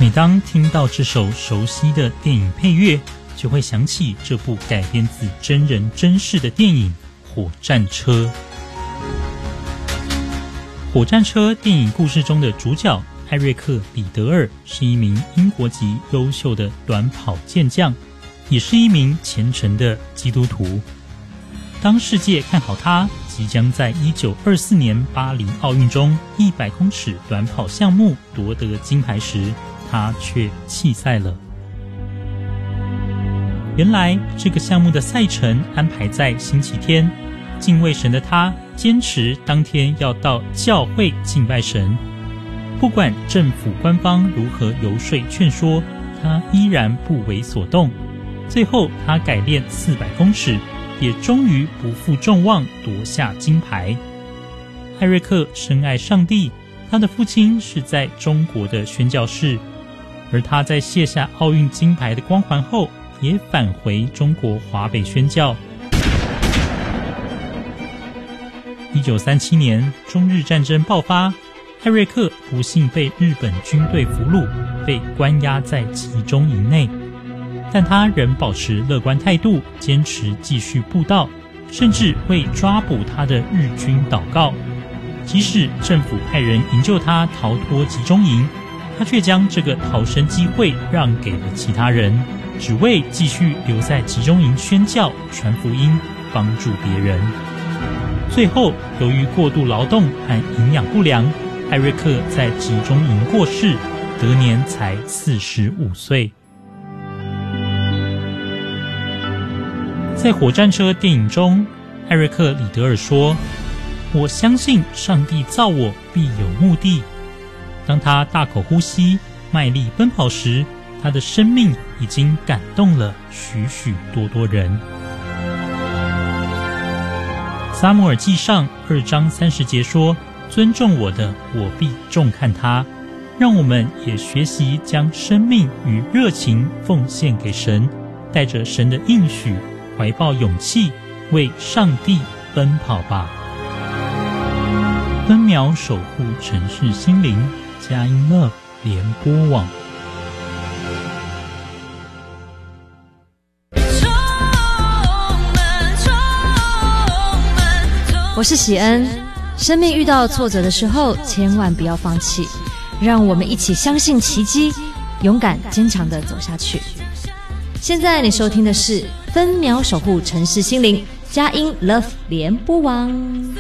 每当听到这首熟悉的电影配乐，就会想起这部改编自真人真事的电影《火战车》。火战车电影故事中的主角艾瑞克·李德尔是一名英国籍优秀的短跑健将，也是一名虔诚的基督徒。当世界看好他即将在1924年巴黎奥运中100公尺短跑项目夺得金牌时，他却弃赛了。原来这个项目的赛程安排在星期天，敬畏神的他坚持当天要到教会敬拜神，不管政府官方如何游说劝说，他依然不为所动。最后他改练400公尺，也终于不负众望夺下金牌。艾瑞克深爱上帝，他的父亲是在中国的宣教士，而他在卸下奥运金牌的光环后，也返回中国华北宣教。1937年中日战争爆发，艾瑞克不幸被日本军队俘虏，被关押在集中营内。但他仍保持乐观态度，坚持继续布道，甚至为抓捕他的日军祷告。即使政府派人营救他逃脱集中营，他却将这个逃生机会让给了其他人，只为继续留在集中营宣教、传福音、帮助别人。最后，由于过度劳动和营养不良，艾瑞克在集中营过世，得年才45岁。在火战车电影中，艾瑞克·李德尔说：“我相信上帝造我必有目的。”当他大口呼吸、卖力奔跑时，他的生命已经感动了许许多多人。撒母耳记上2章30节说：“尊重我的，我必重看他。”让我们也学习将生命与热情奉献给神，带着神的应许，怀抱勇气，为上帝奔跑吧。分秒守护城市心灵，佳音乐联播网。 我是喜恩。生命遇到挫折的时候，千万不要放弃，让我们一起相信奇迹，勇敢坚强地走下去。现在你收听的是分秒守护城市心灵，佳音 Love 联播网。